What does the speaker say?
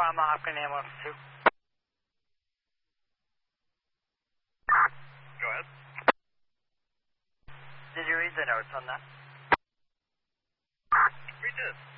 Brahma, Hopkins ambulance 2. Go ahead. Did you read the notes on that? We did.